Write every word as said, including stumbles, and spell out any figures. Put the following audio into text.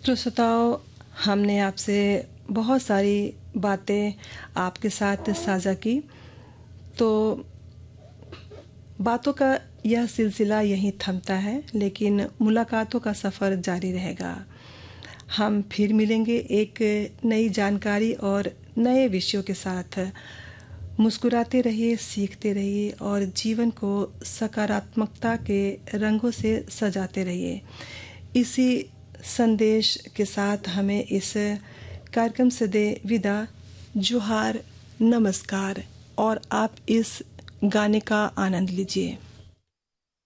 तो श्रोताओं, हमने आपसे बहुत सारी बातें आपके साथ साझा की। तो बातों का यह सिलसिला यहीं थमता है, लेकिन मुलाकातों का सफ़र जारी रहेगा। हम फिर मिलेंगे एक नई जानकारी और नए विषयों के साथ। मुस्कुराते रहिए, सीखते रहिए और जीवन को सकारात्मकता के रंगों से सजाते रहिए। इसी संदेश के साथ हमें इस कार्यक्रम से दे विदा। जोहार, नमस्कार और आप इस गाने का आनंद लीजिए।